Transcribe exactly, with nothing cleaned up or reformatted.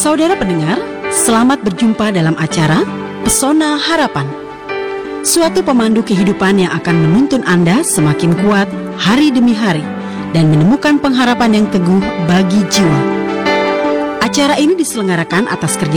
Saudara pendengar, selamat berjumpa dalam acara Pesona Harapan. Suatu pemandu kehidupan yang akan menuntun Anda semakin kuat hari demi hari dan menemukan pengharapan yang teguh bagi jiwa. Acara ini diselenggarakan atas kerja